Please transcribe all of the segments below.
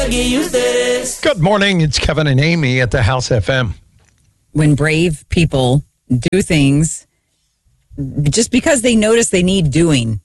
aquí ustedes. Good morning. It's Kevin and Amy at the House FM. When brave people do things just because they notice they need doing.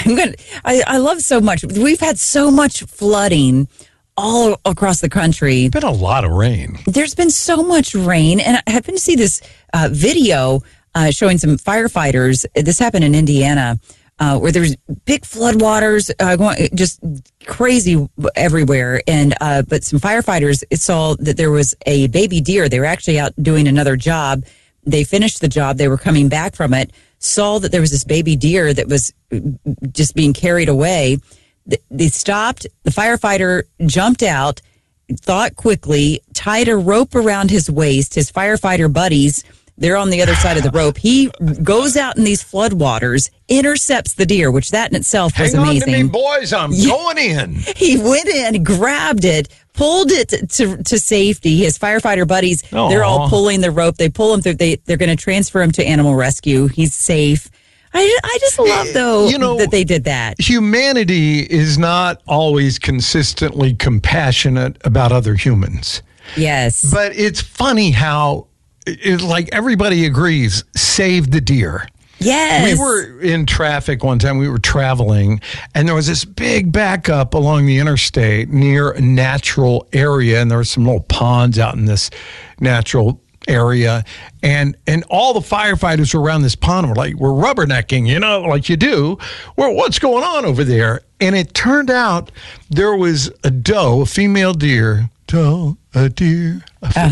I love so much. We've had so much flooding all across the country. Been a lot of rain. There's been so much rain, and I happened to see this video showing some firefighters. This happened in Indiana, where there's big floodwaters going just crazy everywhere. And but some firefighters saw that there was a baby deer. They were actually out doing another job. They finished the job. They were coming back from it. Saw that there was this baby deer that was just being carried away. They stopped. The firefighter jumped out, thought quickly, tied a rope around his waist. His firefighter buddies, they're on the other side of the rope. He goes out in these floodwaters, intercepts the deer, which that in itself was amazing. Hang on to me, boys. I'm going in. He went in, grabbed it, pulled it to safety. His firefighter buddies, they're all pulling the rope. They pull him through. They're going to transfer him to animal rescue. He's safe. I just love, though, that they did that. Humanity is not always consistently compassionate about other humans. Yes. But it's funny how, like, everybody agrees, save the deer. Yes. We were in traffic one time. We were traveling, and there was this big backup along the interstate near a natural area, and there were some little ponds out in this natural area, and all the firefighters were around this pond. We're rubbernecking, like you do. Well, what's going on over there? And it turned out there was a female deer. A deer.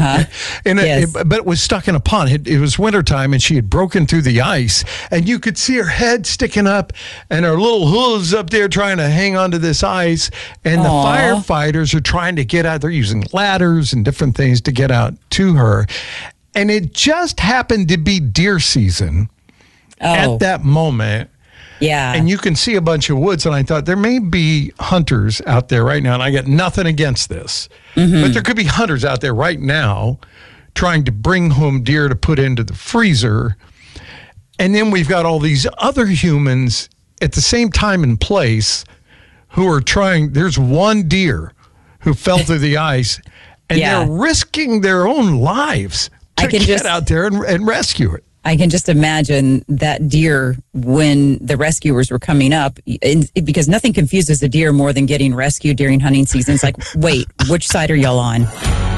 Yes. But it was stuck in a pond. It was wintertime, and she had broken through the ice, and you could see her head sticking up and her little hooves up there trying to hang onto this ice. And the firefighters are trying to get out. They're using ladders and different things to get out to her. And it just happened to be deer season at that moment. Yeah. And you can see a bunch of woods, and I thought there may be hunters out there right now, and I got nothing against this, but there could be hunters out there right now trying to bring home deer to put into the freezer. And then we've got all these other humans at the same time and place who are trying. There's one deer who fell through the ice, and they're risking their own lives to get out there and rescue it. I can just imagine that deer when the rescuers were coming up, because nothing confuses a deer more than getting rescued during hunting season. It's like, wait, which side are y'all on?